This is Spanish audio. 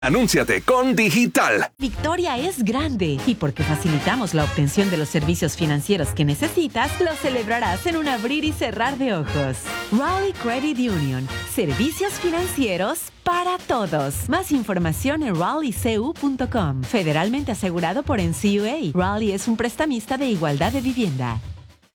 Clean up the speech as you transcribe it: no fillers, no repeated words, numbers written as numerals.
Anúnciate con Digital. Victoria es grande y porque facilitamos la obtención de los servicios financieros que necesitas, lo celebrarás en un abrir y cerrar de ojos. Raleigh Credit Union. Servicios financieros para todos. Más información en raleighcu.com. Federalmente asegurado por NCUA. Raleigh es un prestamista de igualdad de vivienda.